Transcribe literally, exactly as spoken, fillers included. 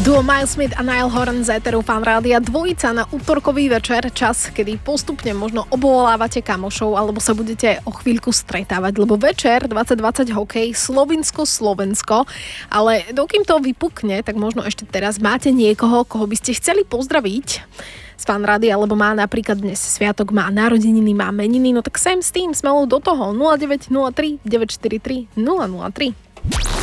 Duo Miles Smith a Niall Horan z éteru Fan Rádia, dvojica na útorkový večer, čas, kedy postupne možno obvolávate kamošov alebo sa budete o chvíľku stretávať, lebo večer dvadsať dvadsať hokej, Slovinsko-Slovensko, ale dokým to vypukne, tak možno ešte teraz máte niekoho, koho by ste chceli pozdraviť z Fan Rádia, alebo má napríklad dnes sviatok, má narodeniny, má meniny, no tak sem s tým smelo do toho nula deväť nula tri deväť štyri tri nula nula tri.